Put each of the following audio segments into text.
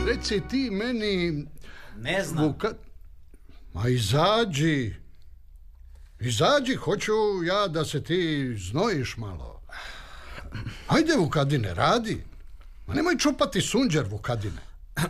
reci ti meni... Ne znam. Ma izađi. Izađi, hoću ja da se ti znojiš malo. Ajde, Vukadine, radi. Ma nemoj čupati sunđer, Vukadine.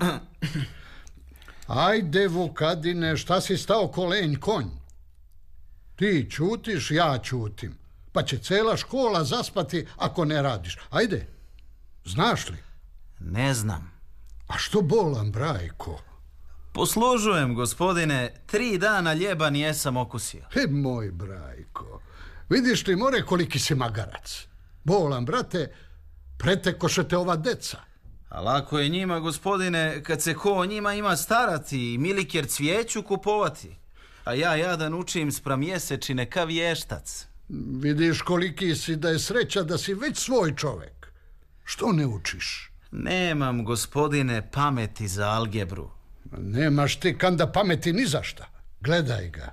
Ajde, Vukadine, šta si stao ko lenj konj? Ti ćutiš, ja ćutim. Pa će cela škola zaspati ako ne radiš. Ajde, znaš li? Ne znam. A što bolan, Brajko? Poslužujem, gospodine, 3 dana ljeba nijesam okusio. Moj Brajko, vidiš li more koliki si magarac? Bolan, brate, pretekoše te ova deca. A lako je njima, gospodine, kad se ko o njima ima starati i milikjer cvijeću kupovati. A ja jadan učim spram mjesečine ka vještac. Vidiš koliki si da je sreća da si već svoj čovek. Što ne učiš? Nemam, gospodine, pameti za algebru. Nemaš ti kanda pameti ni za šta. Gledaj ga.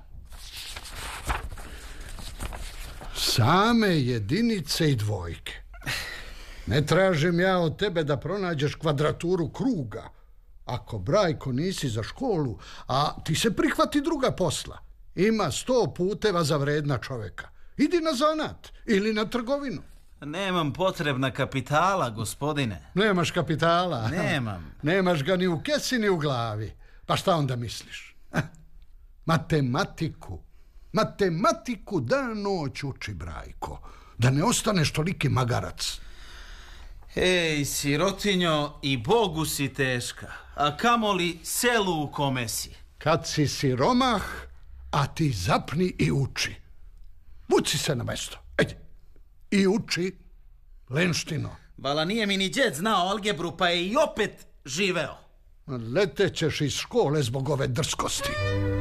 Same jedinice i dvojke. Ne tražim ja od tebe da pronađeš kvadraturu kruga. Ako, Brajko, nisi za školu, a ti se prihvati druga posla. Ima 100 puteva za vredna čoveka. Idi na zanat ili na trgovinu. Nemam potrebna kapitala, gospodine. Nemaš kapitala? Nemam. Nemaš ga ni u kesi ni u glavi. Pa šta onda misliš? Matematiku. Matematiku dan noć uči, Brajko. Da ne ostaneš toliki magarac. Ej, sirotinjo, i Bogu si teška. A kamoli selu u kome si. Kad si siromah, a ti zapni i uči. Vuci se na mesto. Ejde. I uči, lenštino. Vala nije mi ni djed znao algebru, pa je i opet živeo. Letećeš iz škole zbog ove drskosti.